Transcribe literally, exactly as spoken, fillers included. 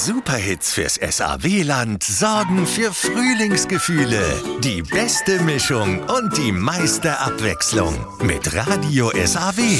Superhits fürs S A W-Land sorgen für Frühlingsgefühle. Die beste Mischung und die meiste Abwechslung mit Radio S A W.